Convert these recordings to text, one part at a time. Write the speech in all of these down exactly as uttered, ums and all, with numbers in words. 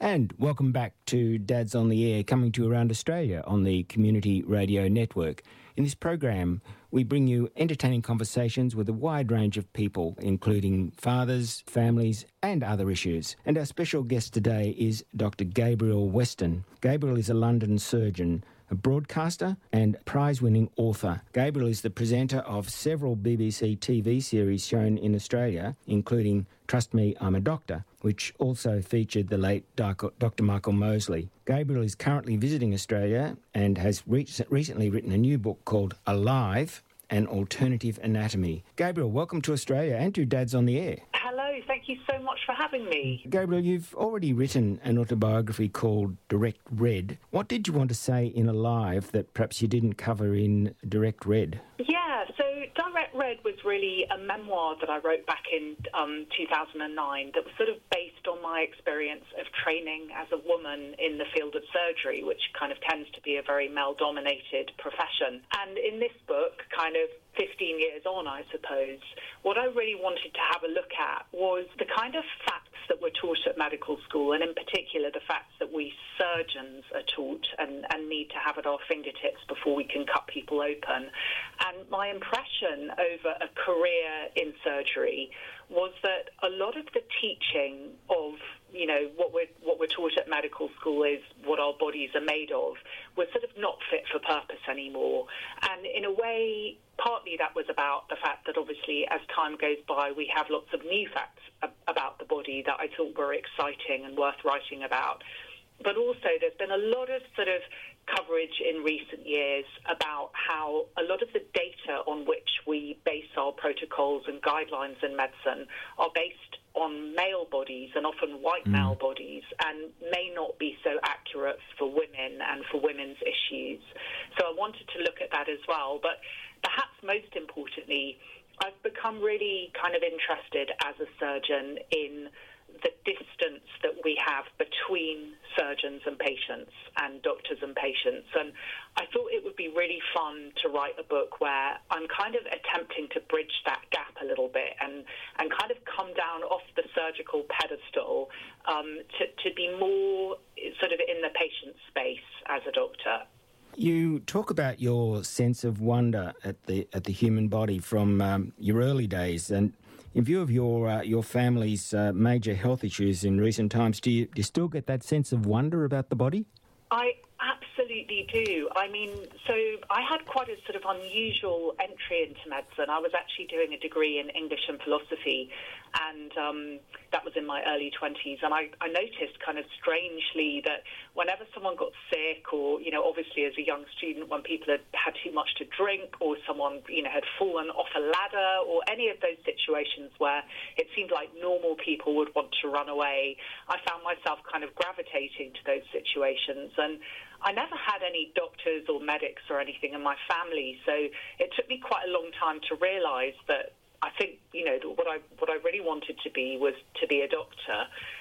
And welcome back to Dads on the Air, coming to you around Australia on the Community Radio Network. In this program, we bring you entertaining conversations with a wide range of people, including fathers, families and other issues. And our special guest today is Doctor Gabriel Weston. Gabriel is a London surgeon, a broadcaster and prize-winning author. Gabriel is the presenter of several B B C T V series shown in Australia, including Trust Me, I'm a Doctor, which also featured the late Doctor Michael Mosley. Gabriel is currently visiting Australia and has re- recently written a new book called Alive, An Alternative Anatomy. Gabriel, welcome to Australia and to Dads on the Air. Hello, thank you so much for having me. Gabriel, you've already written an autobiography called Direct Red. What did you want to say in Alive that perhaps you didn't cover in Direct Red? Yeah, so Direct Red was really a memoir that I wrote back in um, two thousand nine that was sort of based on my experience of training as a woman in the field of surgery, which kind of tends to be a very male-dominated profession. And in this book, kind of fifteen years on, I suppose, what I really wanted to have a look at was the kind of facts that we're taught at medical school, and in particular the facts that we surgeons are taught and, and need to have at our fingertips before we can cut people open. And my impression over a career in surgery was that a lot of the teaching of, you know, what we're, what we're taught at medical school is what our bodies are made of, was sort of not fit for purpose anymore. And in a way, partly that was about the fact that obviously as time goes by, we have lots of new facts about the body that I thought were exciting and worth writing about. But also there's been a lot of sort of coverage in recent years about how a lot of the data on which we base our protocols and guidelines in medicine are based on male bodies and often white mm. male bodies, and may not be so accurate for women and for women's issues. So I wanted to look at that as well. But perhaps most importantly, I've become really kind of interested as a surgeon in the distance that we have between surgeons and patients and doctors and patients. And I thought it would be really fun to write a book where I'm kind of attempting to bridge that gap a little bit and, and kind of come down off the surgical pedestal um, to, to be more sort of in the patient space as a doctor. You talk about your sense of wonder at the at the human body from um, your early days, and in view of your uh, your family's uh, major health issues in recent times, do you, do you still get that sense of wonder about the body? I absolutely do. I mean, so I had quite a sort of unusual entry into medicine. I was actually doing a degree in English and philosophy, and um, that was in my early twenties. And I, I noticed kind of strangely that whenever someone got sick, or, you know, obviously as a young student, when people had had too much to drink, or someone, you know, had fallen off a ladder, or any of those situations where it seemed like normal people would want to run away, I found myself kind of gravitating to those situations. And I never had any doctors or medics or anything in my family, so it took me quite a long time to realise that I think, you know, what I what I really wanted to be was to be a doctor.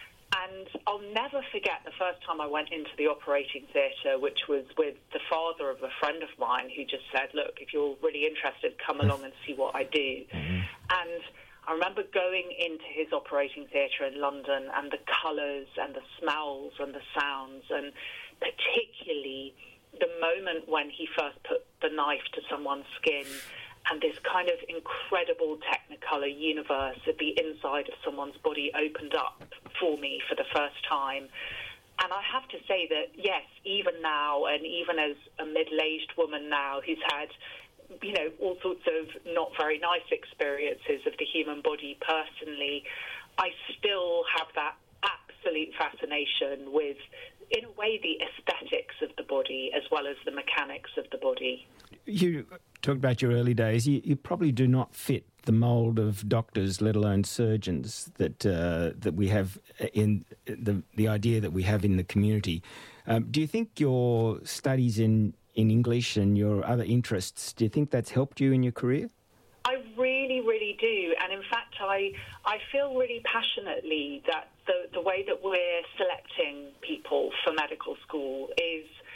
And I'll never forget the first time I went into the operating theatre, which was with the father of a friend of mine, who just said, look, if you're really interested, come along and see what I do. Mm-hmm. And I remember going into his operating theatre in London, and the colours and the smells and the sounds, and particularly the moment when he first put the knife to someone's skin, and this kind of incredible Technicolor universe of the inside of someone's body opened up for me for the first time. And I have to say that, yes, even now, and even as a middle-aged woman now who's had, you know, all sorts of not very nice experiences of the human body personally, I still have that absolute fascination with, in a way, the aesthetics of the body as well as the mechanics of the body. You talked about your early days. You, you probably do not fit the mould of doctors, let alone surgeons, that uh, that we have in the the idea that we have in the community. Um, do you think your studies in, in English and your other interests, do you think that's helped you in your career? I really, really do. And in fact, I I feel really passionately that the, the way that we're selecting people for medical school is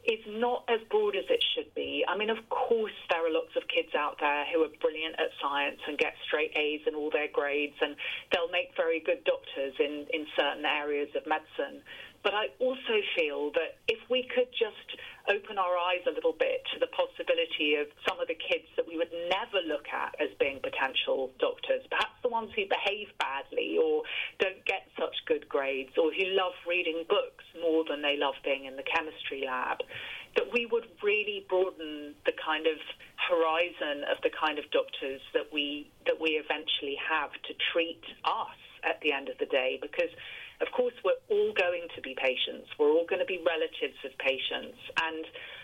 is not as broad as it should be. I mean, of course, there are lots of kids out there who are brilliant at science and get straight A's in all their grades, and they'll make very good doctors in, in certain areas of medicine. But I also feel that if we could just open our eyes a little bit to the possibility of some of the kids that we would never look at as being potential doctors, perhaps the ones who behave badly or don't get such good grades or who love reading books more than they love being in the chemistry lab, that we would really broaden the kind of horizon of the kind of doctors that we that we eventually have to treat us at the end of the day, because of course, we're all going to be patients. We're all going to be relatives of patients. And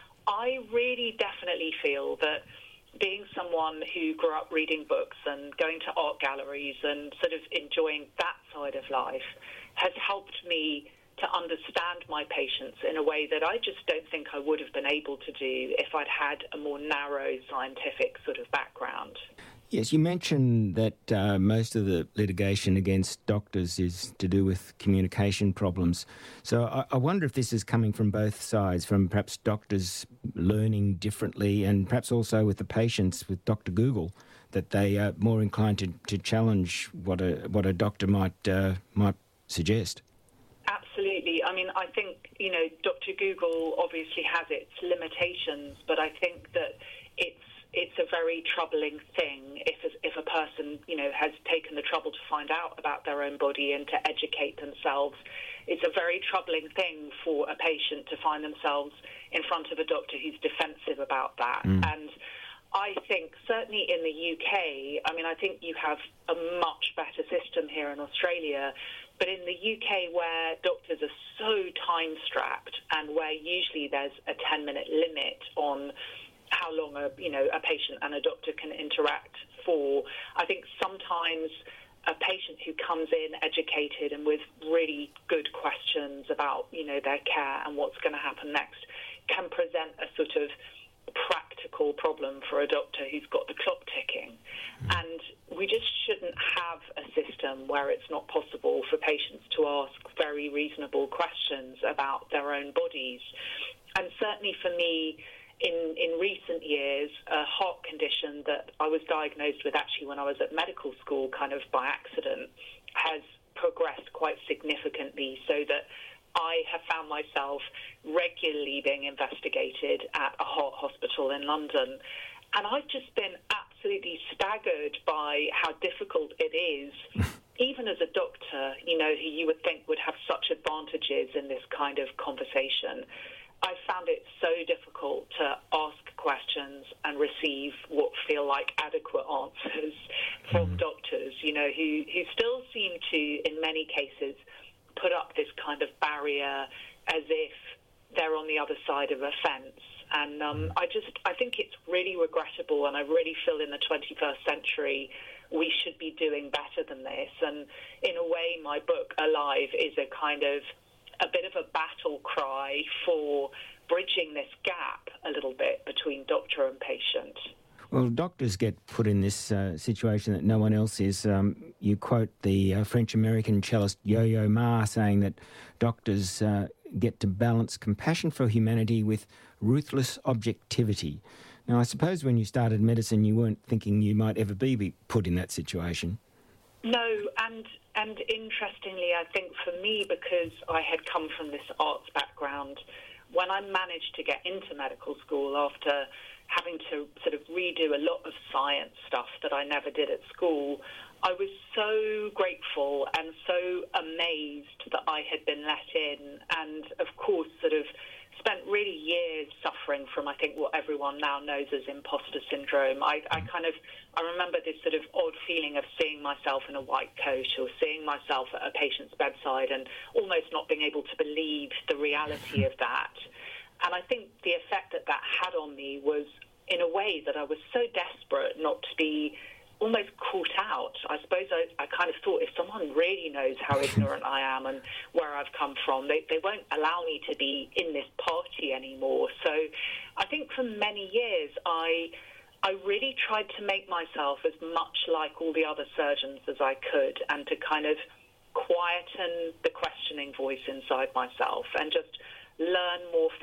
I really definitely feel that being someone who grew up reading books and going to art galleries and sort of enjoying that side of life has helped me to understand my patients in a way that I just don't think I would have been able to do if I'd had a more narrow scientific sort of background. Yes, you mentioned that uh, most of the litigation against doctors is to do with communication problems. So I, I wonder if this is coming from both sides, from perhaps doctors learning differently and perhaps also with the patients, with Doctor Google, that they are more inclined to, to challenge what a what a doctor might uh, might suggest. Absolutely. I mean, I think, you know, Doctor Google obviously has its limitations, but I think that it's it's a very troubling thing if if a person, you know, has taken the trouble to find out about their own body and to educate themselves. It's a very troubling thing for a patient to find themselves in front of a doctor who's defensive about that. Mm. And I think certainly in the U K, I mean, I think you have a much better system here in Australia, but in the U K where doctors are so time-strapped and where usually there's a ten-minute limit on how long a you know a patient and a doctor can interact for, I think sometimes a patient who comes in educated and with really good questions about you know their care and what's going to happen next can present a sort of practical problem for a doctor who's got the clock ticking. And we just shouldn't have a system where it's not possible for patients to ask very reasonable questions about their own bodies. And certainly for me, In, in recent years, a heart condition that I was diagnosed with actually when I was at medical school, kind of by accident, has progressed quite significantly so that I have found myself regularly being investigated at a heart hospital in London. And I've just been absolutely staggered by how difficult it is, even as a doctor, you know, who you would think would have such advantages in this kind of conversation. I found it so difficult to ask questions and receive what feel like adequate answers from mm. doctors, you know, who, who still seem to, in many cases, put up this kind of barrier as if they're on the other side of a fence. And um, I just, I think it's really regrettable, and I really feel in the twenty-first century we should be doing better than this. And in a way, my book, Alive, is a kind of a bit of a battle cry for bridging this gap a little bit between doctor and patient. Well, doctors get put in this uh, situation that no one else is. Um, you quote the uh, French-American cellist Yo-Yo Ma saying that doctors uh, get to balance compassion for humanity with ruthless objectivity. Now, I suppose when you started medicine, you weren't thinking you might ever be, be put in that situation. No, and and interestingly, I think for me, because I had come from this arts background, when I managed to get into medical school after having to sort of redo a lot of science stuff that I never did at school, I was so grateful and so amazed that I had been let in, and of course sort of spent really years suffering from, I think, what everyone now knows as imposter syndrome. I, I kind of, I remember this sort of odd feeling of seeing myself in a white coat or seeing myself at a patient's bedside and almost not being able to believe the reality of that. And I think the effect that that had on me was, in a way, that I was so desperate not to be almost caught out. I suppose I, I kind of thought if someone really knows how ignorant I am and where I've come from, they, they won't allow me to be in this party anymore. So I think for many years I I really tried to make myself as much like all the other surgeons as I could, and to kind of quieten the questioning voice inside myself and just learn more facts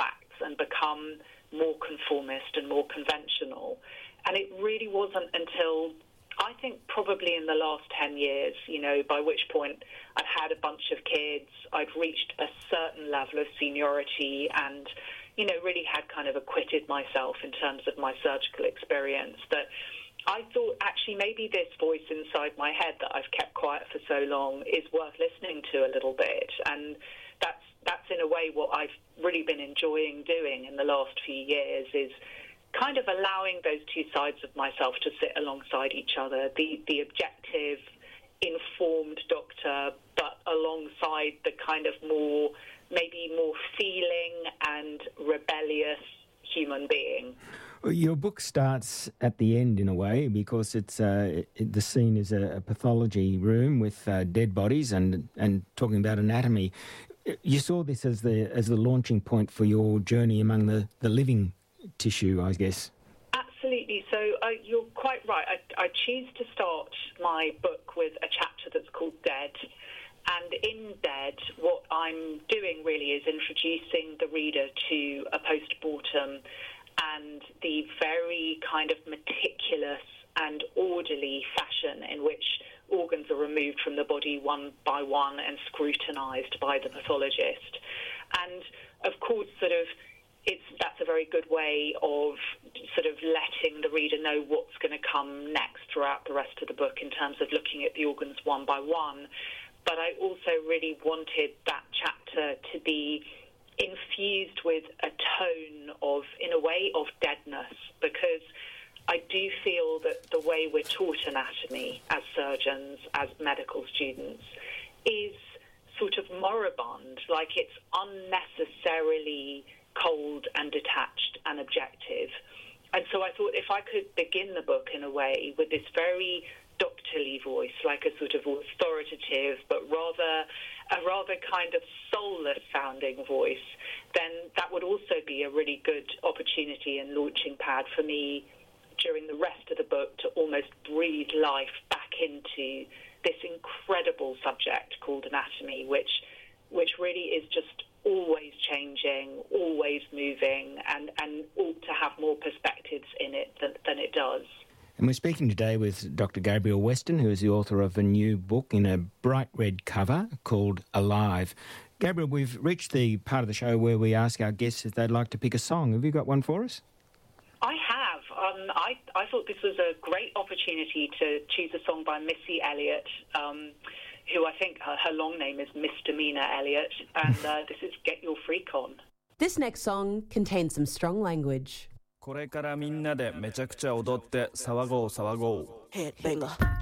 and become more conformist and more conventional. And it really wasn't until, I think, probably in the last ten years, you know, by which point I'd had a bunch of kids, I'd reached a certain level of seniority and, you know, really had kind of acquitted myself in terms of my surgical experience, that I thought actually maybe this voice inside my head that I've kept quiet for so long is worth listening to a little bit. And that's that's in a way what I've really been enjoying doing in the last few years, is kind of allowing those two sides of myself to sit alongside each other, the, the objective, informed doctor, but alongside the kind of more, maybe more feeling and rebellious human being. Your book starts at the end in a way, because it's uh, it, the scene is a, a pathology room with uh, dead bodies and and talking about anatomy. You saw this as the as the launching point for your journey among the, the living tissue, I guess. Absolutely. So uh, you're quite right. I, I choose to start my book with a chapter that's called Dead. And in Dead, what I'm doing really is introducing the reader to a post-mortem and the very kind of meticulous and orderly fashion in which organs are removed from the body one by one and scrutinised by the pathologist. And, of course, sort of, it's that's a very good way of sort of letting the reader know what's going to come next throughout the rest of the book in terms of looking at the organs one by one. But I also really wanted that chapter to be infused with a tone of, in a way, of deadness, because I do feel that the way we're taught anatomy as surgeons, as medical students, is sort of moribund, like it's unnecessarily cold and detached and objective. And so I thought if I could begin the book in a way with this very doctorly voice, like a sort of authoritative but rather a rather kind of soulless sounding voice, then that would also be a really good opportunity and launching pad for me during the rest of the book to almost breathe life back into this incredible subject called anatomy, which which really is just always changing, always moving, and, and ought to have more perspectives in it than, than it does. And we're speaking today with Doctor Gabrielle Weston, who is the author of a new book in a bright red cover called Alive. Gabrielle, we've reached the part of the show where we ask our guests if they'd like to pick a song. Have you got one for us? I have. Um, I, I thought this was a great opportunity to choose a song by Missy Elliott, um, who I think her, her long name is Misdemeanor Elliott, and uh, this is Get Your Freak On. This next song contains some strong language. これからみんなでめちゃくちゃ踊って騒ごう騒ごう Headbanger